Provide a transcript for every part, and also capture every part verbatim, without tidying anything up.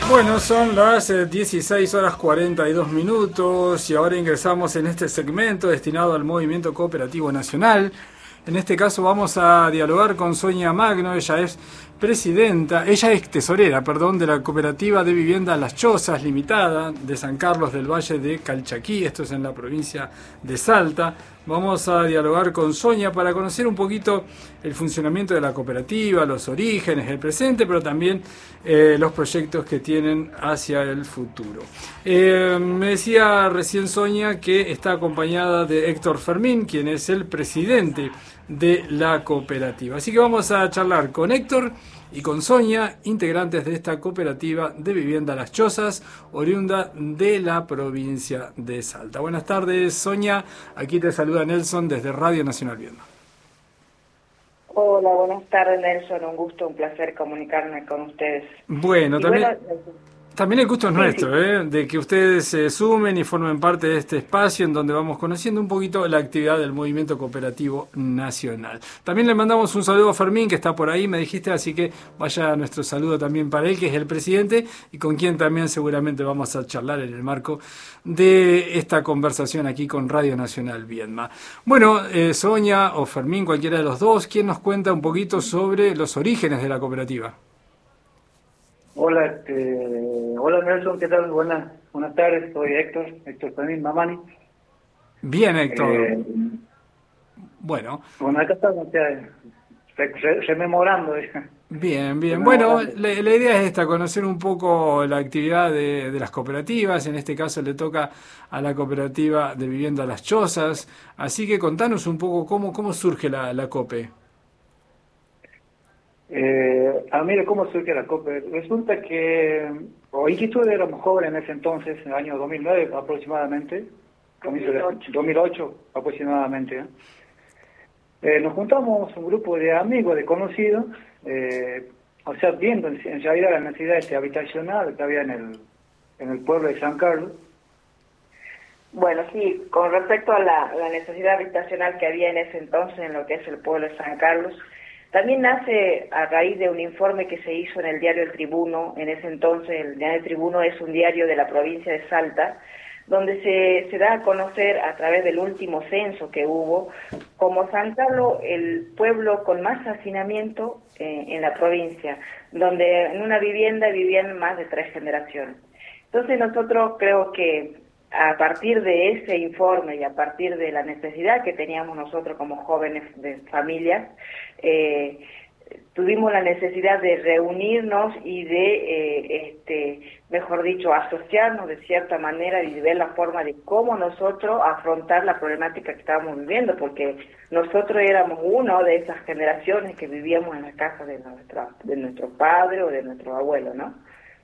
Bueno, son las eh, dieciséis horas cuarenta y dos minutos y ahora ingresamos en este segmento destinado al Movimiento Cooperativo Nacional. En este caso vamos a dialogar con Sonia Magno. Ella es presidenta, ella es tesorera, perdón, de la Cooperativa de Vivienda Las Chozas Limitada de San Carlos del Valle de Calchaquí, esto es en la provincia de Salta. Vamos a dialogar con Sonia para conocer un poquito el funcionamiento de la cooperativa, los orígenes, el presente, pero también eh, los proyectos que tienen hacia el futuro. Eh, me decía recién Sonia que está acompañada de Héctor Fermín, quien es el presidente de la cooperativa. Así que vamos a charlar con Héctor y con Sonia, integrantes de esta cooperativa de vivienda Las Chozas, oriunda de la provincia de Salta. Buenas tardes, Sonia. Aquí te saluda Nelson desde Radio Nacional Viedma. Hola, buenas tardes, Nelson. Un gusto, un placer comunicarme con ustedes. Bueno, y también... Bueno, También el gusto es sí, nuestro, sí. ¿eh? De que ustedes se sumen y formen parte de este espacio en donde vamos conociendo un poquito la actividad del Movimiento Cooperativo Nacional. También le mandamos un saludo a Fermín, que está por ahí, me dijiste, así que vaya nuestro saludo también para él, que es el presidente, y con quien también seguramente vamos a charlar en el marco de esta conversación aquí con Radio Nacional Viedma. Bueno, eh, Sonia o Fermín, cualquiera de los dos, ¿quién nos cuenta un poquito sobre los orígenes de la cooperativa? Hola, este, hola Nelson, ¿qué tal? Buenas, buenas tardes, soy Héctor, Héctor Fermín Mamani. Bien, Héctor. Eh, bueno. Bueno, acá estamos, o sea, re, re, rememorando. Bien, bien. Bueno, la, la idea es esta, conocer un poco la actividad de, de las cooperativas. En este caso le toca a la cooperativa de vivienda Las Chozas. Así que contanos un poco cómo, cómo surge la, la COPE. Eh, a mí, ¿cómo surge la COPE? Resulta que, hoy que tú éramos jóvenes en ese entonces, en el año dos mil nueve aproximadamente, dos mil ocho, dos mil ocho aproximadamente, ¿eh? Eh, nos juntamos un grupo de amigos, de conocidos, eh, o sea, viendo en, en realidad la necesidad este, habitacional que había en el, en el pueblo de San Carlos. Bueno, sí, con respecto a la, la necesidad habitacional que había en ese entonces en lo que es el pueblo de San Carlos, también nace a raíz de un informe que se hizo en el diario El Tribuno. En ese entonces el diario El Tribuno es un diario de la provincia de Salta, donde se, se da a conocer a través del último censo que hubo, como San Carlos el pueblo con más hacinamiento eh, en la provincia, donde en una vivienda vivían más de tres generaciones. Entonces nosotros creo que a partir de ese informe y a partir de la necesidad que teníamos nosotros como jóvenes de familias, eh, tuvimos la necesidad de reunirnos y de, eh, este, mejor dicho, asociarnos de cierta manera y de ver la forma de cómo nosotros afrontar la problemática que estábamos viviendo, porque nosotros éramos una de esas generaciones que vivíamos en la casa de, nuestra, de nuestro padre o de nuestro abuelo, ¿no?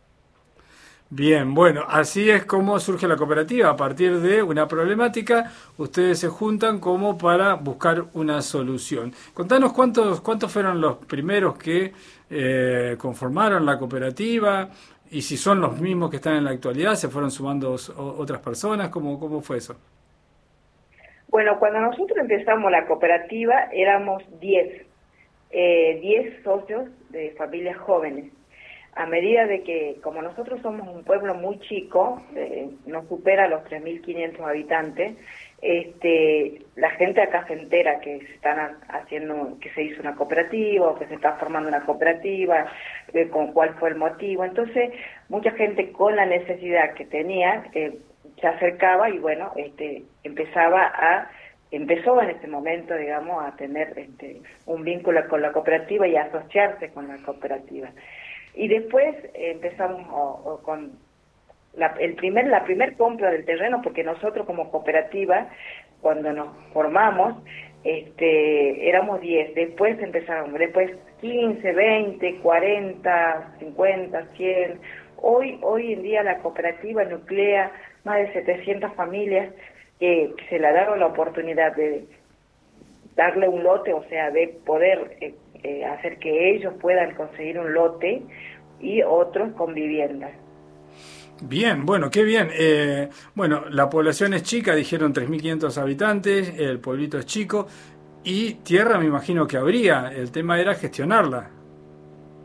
Bien, bueno, así es como surge la cooperativa. A partir de una problemática, ustedes se juntan como para buscar una solución. Contanos cuántos cuántos fueron los primeros que eh, conformaron la cooperativa y si son los mismos que están en la actualidad, se fueron sumando otras personas, ¿cómo, cómo fue eso? Bueno, cuando nosotros empezamos la cooperativa éramos diez, eh, diez socios de familias jóvenes. A medida de que, como nosotros somos un pueblo muy chico, eh, no supera los tres mil quinientos habitantes, este, la gente acá se entera que se están haciendo, que se hizo una cooperativa o que se está formando una cooperativa, eh, con cuál fue el motivo. Entonces, mucha gente con la necesidad que tenía eh, se acercaba y bueno, este, empezaba a empezó en ese momento, digamos, a tener este, un vínculo con la cooperativa y a asociarse con la cooperativa. Y después eh, empezamos o, o con la, el primer, la primer compra del terreno, porque nosotros como cooperativa, cuando nos formamos, este, éramos diez, después empezaron, después quince, veinte, cuarenta, cincuenta, cien. Hoy, hoy en día la cooperativa nuclea más de setecientas familias que se le ha dado la oportunidad de darle un lote, o sea, de poder eh, eh, hacer que ellos puedan conseguir un lote y otros con viviendas. Bien, bueno, qué bien. Eh, bueno, la población es chica, dijeron tres mil quinientos habitantes, el pueblito es chico y tierra me imagino que habría, el tema era gestionarla.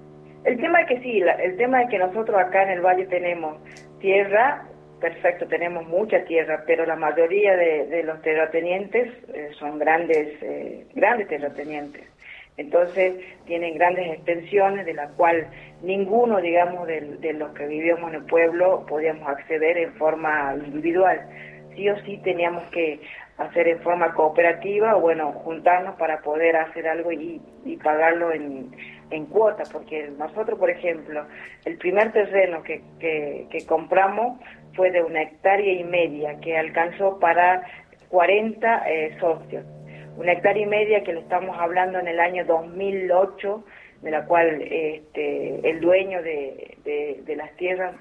El tema es que sí, la, el tema es que nosotros acá en el valle tenemos tierra, perfecto, tenemos mucha tierra, pero la mayoría de, de los terratenientes eh, son grandes, eh, grandes terratenientes. Entonces tienen grandes extensiones de la cual ninguno, digamos, de, de los que vivíamos en el pueblo podíamos acceder en forma individual. Sí o sí teníamos que hacer en forma cooperativa o bueno, juntarnos para poder hacer algo y, y pagarlo en, en cuota, porque nosotros, por ejemplo, el primer terreno que, que, que compramos fue de una hectárea y media que alcanzó para cuarenta eh, socios. Una hectárea y media que le estamos hablando en el año dos mil ocho, de la cual este, el dueño de, de, de las tierras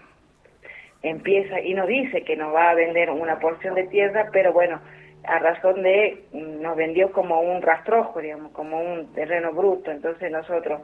empieza y nos dice que nos va a vender una porción de tierra, pero bueno, a razón de, nos vendió como un rastrojo, digamos, como un terreno bruto. Entonces nosotros,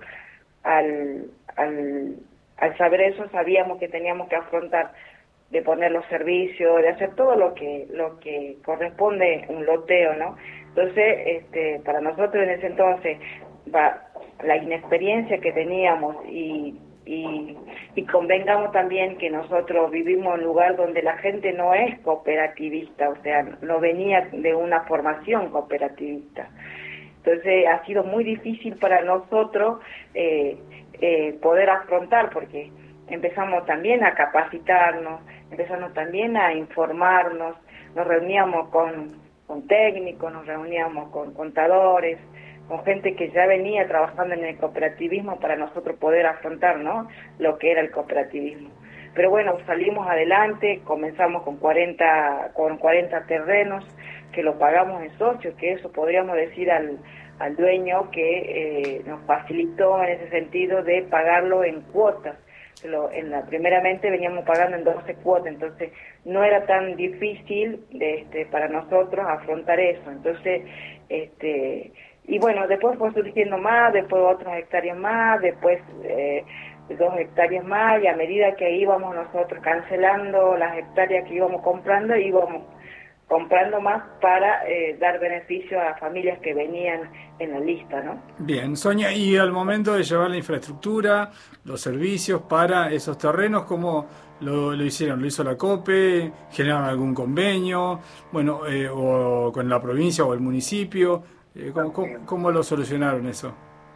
al, al, al saber eso, sabíamos que teníamos que afrontar de poner los servicios, de hacer todo lo que lo que corresponde un loteo, ¿no? Entonces, este, para nosotros en ese entonces, va, la inexperiencia que teníamos y, y, y convengamos también que nosotros vivimos en un lugar donde la gente no es cooperativista, o sea, no venía de una formación cooperativista. Entonces, ha sido muy difícil para nosotros eh, eh, poder afrontar, porque empezamos también a capacitarnos, empezamos también a informarnos, nos reuníamos con, con técnicos, nos reuníamos con contadores, con gente que ya venía trabajando en el cooperativismo para nosotros poder afrontar, ¿no?, lo que era el cooperativismo. Pero bueno, salimos adelante, comenzamos con cuarenta, con cuarenta terrenos que lo pagamos en socios, que eso podríamos decir al, al dueño que eh, nos facilitó en ese sentido de pagarlo en cuotas. Lo, en la, primeramente veníamos pagando en doce cuotas, entonces no era tan difícil este, para nosotros afrontar eso. Entonces, este, y bueno, después fue surgiendo más, después otras hectáreas más, después eh, dos hectáreas más, y a medida que íbamos nosotros cancelando las hectáreas que íbamos comprando, íbamos comprando más para eh, dar beneficio a familias que venían en la lista, ¿no? Bien, Sonia, y al momento de llevar la infraestructura, los servicios para esos terrenos, ¿cómo lo, lo hicieron? ¿Lo hizo la COPE? ¿Generaron algún convenio? Bueno, eh, o con la provincia o el municipio. Eh, ¿cómo, cómo, ¿Cómo lo solucionaron eso?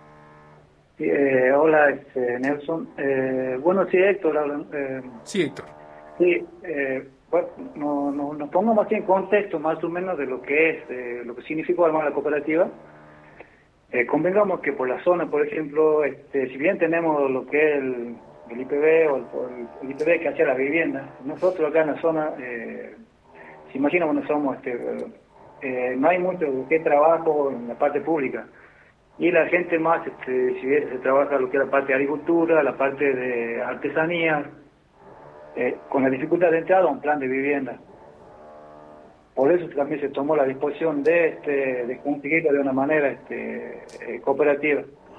Sí, eh, hola, este, Nelson. Eh, bueno, sí, Héctor. Eh, sí, Héctor. Sí, eh, bueno, no, no, nos pongamos aquí en contexto más o menos de lo que es, eh, lo que significó armar la cooperativa. Eh, convengamos que por la zona, por ejemplo, este, si bien tenemos lo que es el, el I P B o el, el I P B que hacía las viviendas, nosotros acá en la zona, eh, se imagina cuando somos, este, eh, no hay mucho que trabajo en la parte pública. Y la gente más, este, si bien se trabaja lo que es la parte de agricultura, la parte de artesanía, eh, con la dificultad de entrada a un plan de vivienda. Por eso también se tomó la disposición de este de conseguirlo de una manera este, eh, cooperativa.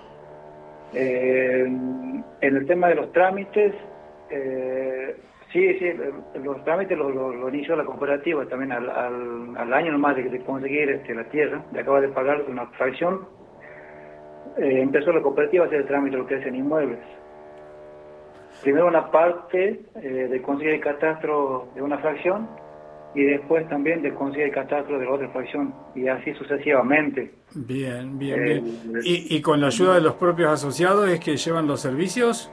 Eh, en el tema de los trámites, eh, sí, sí, los trámites los lo, lo inició la cooperativa también al, al, al año nomás de, de conseguir este, la tierra, de acabar de pagar una fracción. Eh, empezó la cooperativa a hacer el trámite de lo que es en inmuebles. Primero una parte eh, de conseguir el catastro de una fracción y después también de conseguir el catastro de la otra fracción, y así sucesivamente. Bien, bien, eh, bien. ¿Y, ¿Y con la ayuda de los propios asociados es que llevan los servicios?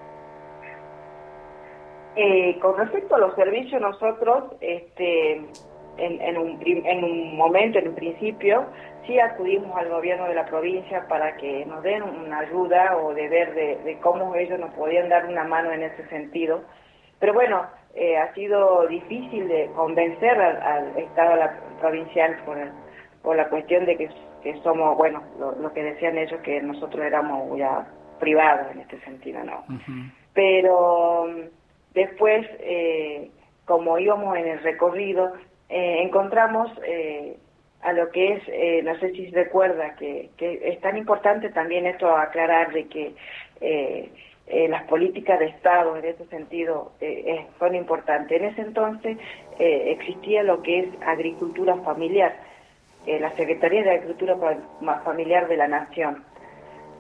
Eh, con respecto a los servicios, nosotros, este, en, en, un, en un momento, en un principio, sí acudimos al gobierno de la provincia para que nos den una ayuda o de ver de, de cómo ellos nos podían dar una mano en ese sentido. Pero bueno, eh, ha sido difícil de convencer al, al Estado la, provincial por, el, por la cuestión de que, que somos, bueno, lo, lo que decían ellos, que nosotros éramos ya privados en este sentido, ¿no? Uh-huh. Pero después, eh, como íbamos en el recorrido, eh, encontramos... Eh, a lo que es, eh, no sé si se recuerda, que, que es tan importante también esto aclarar de que eh, eh, las políticas de Estado en ese sentido eh, eh, son importantes. En ese entonces eh, existía lo que es agricultura familiar, eh, la Secretaría de Agricultura Familiar de la Nación.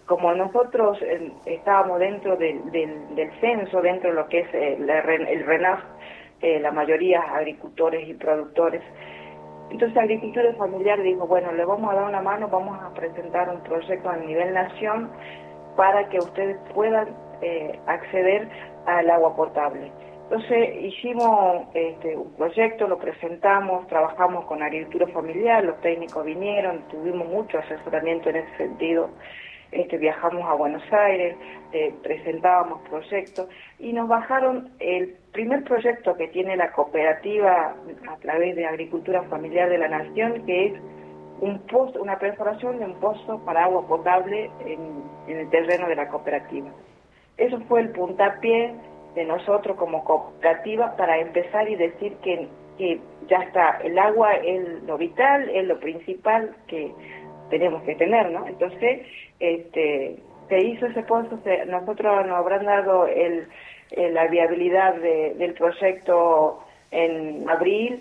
como nosotros eh, estábamos dentro del, del, del censo, dentro de lo que es eh, la, el RENAF, eh, la mayoría agricultores y productores, entonces Agricultura Familiar dijo, bueno, le vamos a dar una mano, vamos a presentar un proyecto a nivel nación para que ustedes puedan eh, acceder al agua potable. Entonces hicimos este, un proyecto, lo presentamos, trabajamos con Agricultura Familiar, los técnicos vinieron, tuvimos mucho asesoramiento en ese sentido. Este, viajamos a Buenos Aires, eh, presentábamos proyectos y nos bajaron el primer proyecto que tiene la cooperativa a través de Agricultura Familiar de la Nación, que es un pozo, una perforación de un pozo para agua potable en, en el terreno de la cooperativa. Eso fue el puntapié de nosotros como cooperativa para empezar y decir que, que ya está, el agua es lo vital, es lo principal que tenemos que tener, ¿no? Entonces, este, se hizo ese pozo, se, nosotros nos habrán dado el, el, la viabilidad de, del proyecto en abril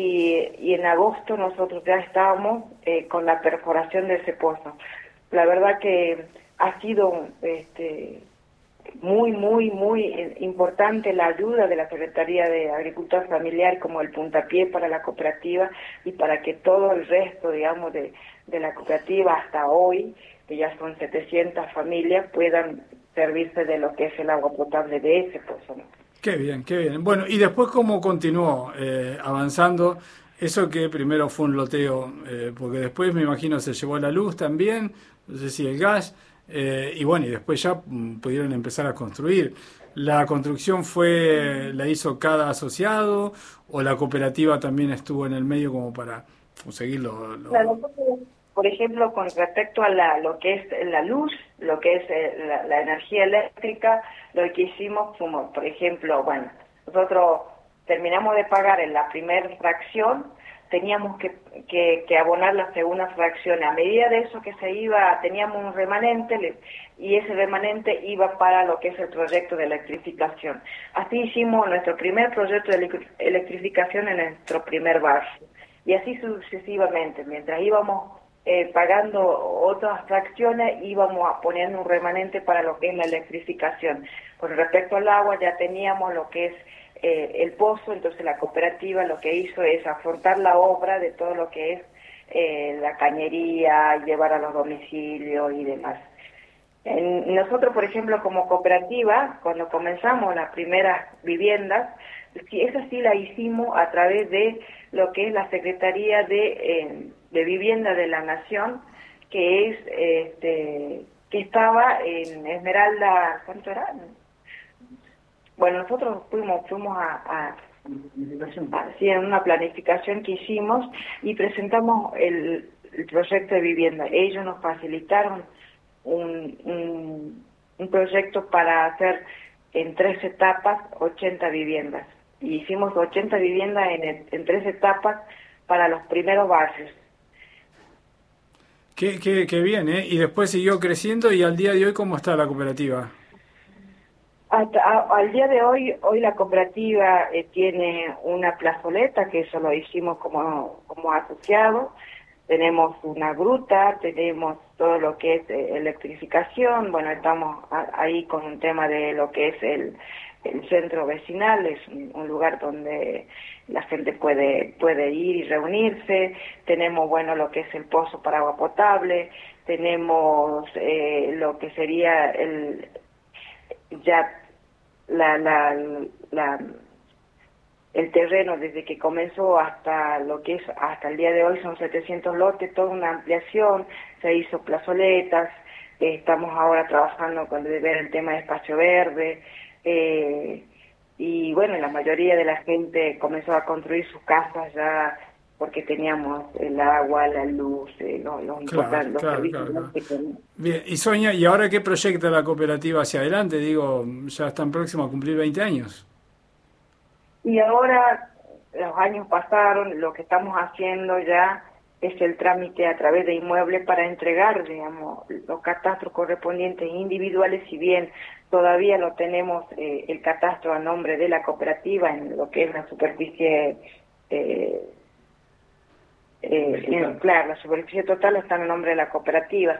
y, y en agosto nosotros ya estábamos eh, con la perforación de ese pozo. La verdad que ha sido este, muy, muy, muy importante la ayuda de la Secretaría de Agricultura Familiar como el puntapié para la cooperativa y para que todo el resto, digamos, de, de la cooperativa hasta hoy, que ya son setecientas familias, puedan servirse de lo que es el agua potable de ese pozo, ¿no? Qué bien, qué bien. Bueno, y después, ¿cómo continuó eh, avanzando? Eso que primero fue un loteo, eh, porque después me imagino se llevó la luz también, no sé si el gas, eh, y bueno, y después ya mm, pudieron empezar a construir. ¿La construcción fue, la hizo cada asociado o la cooperativa también estuvo en el medio como para conseguir lo...? lo... Claro, por ejemplo, con respecto a la, lo que es la luz, lo que es eh, la, la energía eléctrica, lo que hicimos, como por ejemplo, bueno, nosotros terminamos de pagar en la primera fracción, teníamos que, que, que abonar la segunda fracción. A medida de eso que se iba, teníamos un remanente y ese remanente iba para lo que es el proyecto de electrificación. Así hicimos nuestro primer proyecto de electrificación en nuestro primer barrio. Y así sucesivamente, mientras íbamos eh, pagando otras fracciones, íbamos a poniendo un remanente para lo que es la electrificación. Con respecto al agua ya teníamos lo que es Eh, el pozo, entonces la cooperativa lo que hizo es afrontar la obra de todo lo que es eh, la cañería, llevar a los domicilios y demás. En, nosotros, por ejemplo, como cooperativa, cuando comenzamos las primeras viviendas, esa sí la hicimos a través de lo que es la Secretaría de, eh, de Vivienda de la Nación, que es este, que estaba en Esmeralda, ¿cuánto era? Bueno, nosotros fuimos, fuimos a, a, a sí, en una planificación que hicimos y presentamos el, el proyecto de vivienda. Ellos nos facilitaron un, un, un proyecto para hacer en tres etapas ochenta viviendas. Y hicimos ochenta viviendas en, el, en tres etapas para los primeros barrios. Qué, qué, qué bien, ¿eh? Y después siguió creciendo y al día de hoy, ¿cómo está la cooperativa? Hasta a, al día de hoy, hoy la cooperativa eh, tiene una plazoleta, que eso lo hicimos como, como asociado, tenemos una gruta, tenemos todo lo que es eh, electrificación, bueno, estamos a, ahí con un tema de lo que es el, el centro vecinal, es un, un lugar donde la gente puede, puede ir y reunirse, tenemos, bueno, lo que es el pozo para agua potable, tenemos eh, lo que sería el... ya la, la, la el terreno desde que comenzó hasta lo que es hasta el día de hoy son setecientos lotes, toda una ampliación, se hizo plazoletas, eh, estamos ahora trabajando con ver el tema de espacio verde, eh, y bueno, la mayoría de la gente comenzó a construir sus casas ya porque teníamos el agua, la luz, eh, los, los claro, importantes los claro, servicios claro, que claro. Bien, y Sonia, ¿y ahora qué proyecta la cooperativa hacia adelante? Digo, ya están próximos a cumplir veinte años. Y ahora los años pasaron, lo que estamos haciendo ya es el trámite a través de inmuebles para entregar, digamos, los catastros correspondientes individuales, si bien todavía no tenemos eh, el catastro a nombre de la cooperativa en lo que es la superficie eh, Eh, en, claro, la superficie total está en nombre de la cooperativa.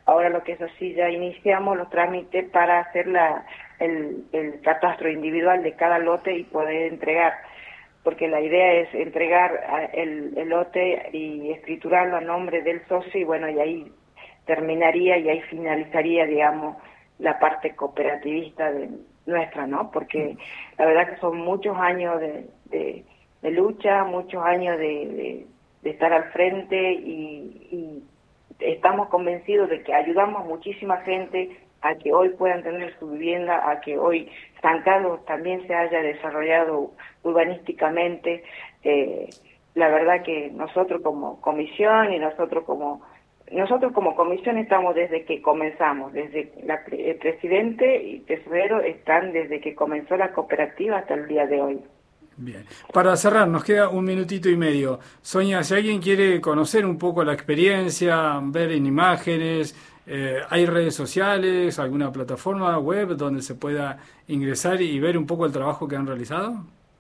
Ahora lo que es así, ya iniciamos los trámites para hacer la, el, el catastro individual de cada lote y poder entregar, porque la idea es entregar el, el lote y escriturarlo a nombre del socio, y bueno, y ahí terminaría y ahí finalizaría, digamos, la parte cooperativista de nuestra, ¿no? Porque la verdad que son muchos años de, de, de lucha, muchos años de, de, de estar al frente, y, y estamos convencidos de que ayudamos a muchísima gente a que hoy puedan tener su vivienda, a que hoy San Carlos también se haya desarrollado urbanísticamente. Eh, la verdad que nosotros como comisión y nosotros como nosotros como comisión estamos desde que comenzamos, desde la, el presidente y tesorero están desde que comenzó la cooperativa hasta el día de hoy. Bien. Para cerrar, nos queda un minutito y medio. Sonia, si alguien quiere conocer un poco la experiencia, ver en imágenes, eh, ¿hay redes sociales, alguna plataforma web donde se pueda ingresar y ver un poco el trabajo que han realizado?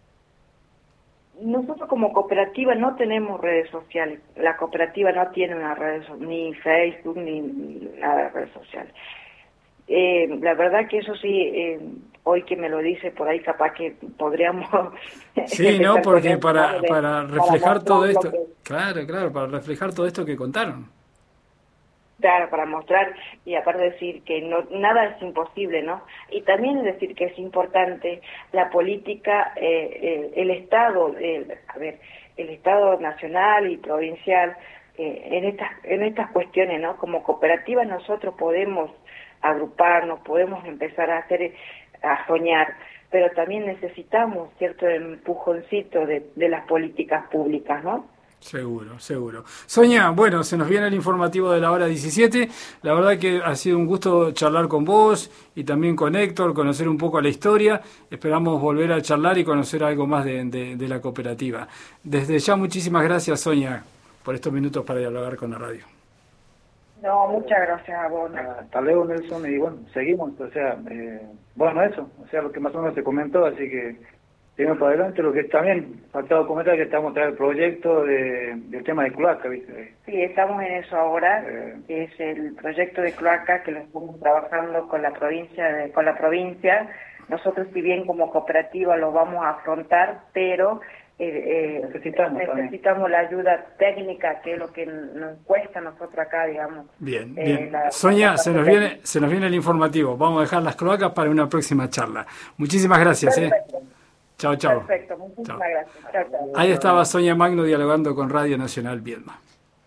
Nosotros como cooperativa no tenemos redes sociales. La cooperativa no tiene una red, ni Facebook, ni nada de redes sociales. Eh, la verdad que eso sí, eh, hoy que me lo dice por ahí, capaz que podríamos... Sí, ¿no? Porque para, de, para reflejar para todo esto... que, claro, claro, para reflejar todo esto que contaron. Claro, para mostrar y aparte decir que no nada es imposible, ¿no? Y también decir que es importante la política, eh, eh, el Estado, eh, a ver, el Estado nacional y provincial, eh, en estas en estas cuestiones, ¿no? Como cooperativa nosotros podemos agruparnos, podemos empezar a hacer, a soñar, pero también necesitamos cierto empujoncito de, de las políticas públicas, ¿no? Seguro, seguro. Sonia, bueno, se nos viene el informativo de la hora diecisiete. La verdad que ha sido un gusto charlar con vos y también con Héctor, conocer un poco la historia. Esperamos volver a charlar y conocer algo más de, de, de la cooperativa. Desde ya, muchísimas gracias, Sonia, por estos minutos para dialogar con la radio. No, muchas gracias a vos. Hasta luego, Nelson, y bueno, seguimos, o sea, eh, bueno, eso, o sea, lo que más o menos se comentó, así que seguimos para adelante. Lo que también faltaba comentar es que estamos tras el proyecto de, del tema de cloaca, ¿viste? Sí, estamos en eso ahora, eh, que es el proyecto de cloaca que lo estamos trabajando con la provincia, de, con la provincia. Nosotros, si bien como cooperativa lo vamos a afrontar, pero eh, eh, necesitamos, necesitamos la ayuda técnica, que es lo que nos cuesta a nosotros acá, digamos. Bien, eh, bien. La, Sonia, la se nos viene, se nos viene el informativo. Vamos a dejar las cloacas para una próxima charla. Muchísimas gracias. Perfecto. ¿eh? Chao, chao. Perfecto, muchísimas chao. gracias. Chao, chao. Ahí estaba Sonia Magno dialogando con Radio Nacional Viedma.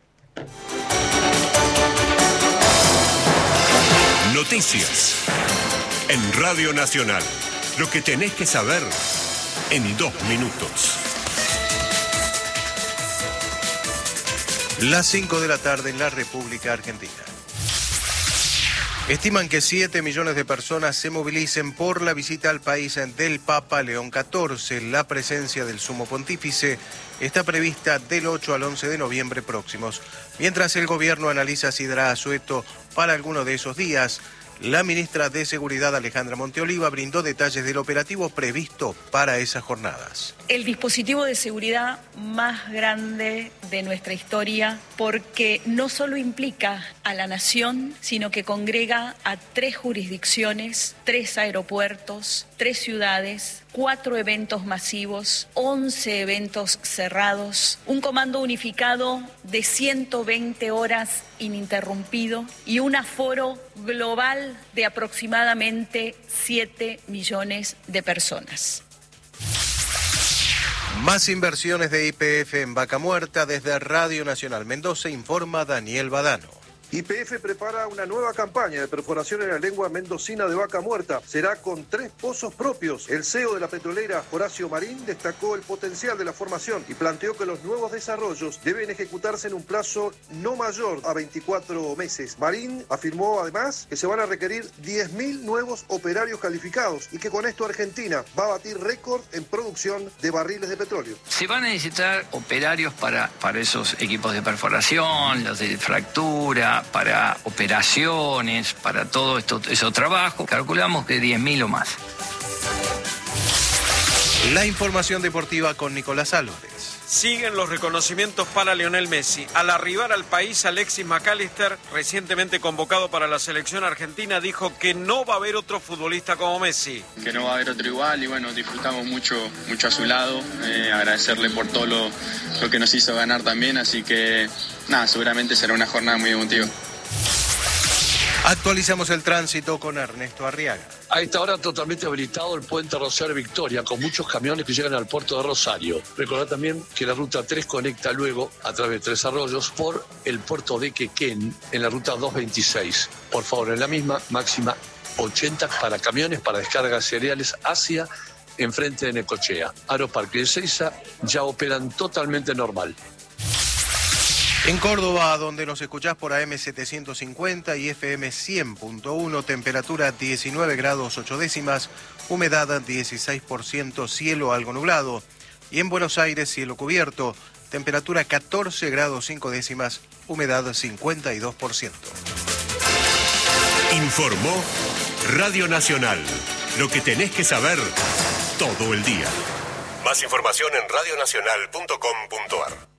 Noticias en Radio Nacional. Lo que tenés que saber en dos minutos. Las cinco de la tarde en la República Argentina. Estiman que siete millones de personas se movilicen por la visita al país del Papa León catorce. La presencia del Sumo Pontífice está prevista del ocho al once de noviembre próximos. Mientras el gobierno analiza si dará asueto para alguno de esos días, la ministra de Seguridad, Alejandra Monteoliva, brindó detalles del operativo previsto para esas jornadas. El dispositivo de seguridad más grande de nuestra historia, porque no solo implica a la nación, sino que congrega a tres jurisdicciones, tres aeropuertos, tres ciudades, cuatro eventos masivos, once eventos cerrados, un comando unificado de ciento veinte horas ininterrumpido y un aforo global de aproximadamente siete millones de personas. Más inversiones de Y P F en Vaca Muerta. Desde Radio Nacional Mendoza informa Daniel Badano. Y P F prepara una nueva campaña de perforación en la lengua mendocina de Vaca Muerta. Será con tres pozos propios. El C E O de la petrolera, Horacio Marín, destacó el potencial de la formación y planteó que los nuevos desarrollos deben ejecutarse en un plazo no mayor a veinticuatro meses. Marín afirmó además que se van a requerir diez mil nuevos operarios calificados y que con esto Argentina va a batir récord en producción de barriles de petróleo. Se van a necesitar operarios para, para esos equipos de perforación, los de fractura, para operaciones, para todo esto, esos trabajos. Calculamos que diez mil o más. La información deportiva con Nicolás Álvarez. Siguen los reconocimientos para Lionel Messi. Al arribar al país, Alexis McAllister, recientemente convocado para la selección argentina, dijo que no va a haber otro futbolista como Messi. Que no va a haber otro igual y bueno, disfrutamos mucho, mucho a su lado. Eh, agradecerle por todo lo, lo que nos hizo ganar también, así que nada, seguramente será una jornada muy emotiva. Actualizamos el tránsito con Ernesto Arriaga. A esta hora totalmente habilitado el puente Rosario Victoria, con muchos camiones que llegan al puerto de Rosario. Recordad también que la ruta tres conecta luego, a través de Tres Arroyos, por el puerto de Quequén, en la ruta doscientos veintiséis. Por favor, en la misma, máxima ochenta para camiones para descarga de cereales hacia enfrente de Necochea. Aeroparque de Ezeiza ya operan totalmente normal. En Córdoba, donde nos escuchás por A M setecientos cincuenta y F M cien punto uno, temperatura diecinueve grados ocho décimas, humedad dieciséis por ciento, cielo algo nublado. Y en Buenos Aires, cielo cubierto, temperatura catorce grados cinco décimas, humedad cincuenta y dos por ciento. Informó Radio Nacional. Lo que tenés que saber todo el día. Más información en radionacional punto com punto ar.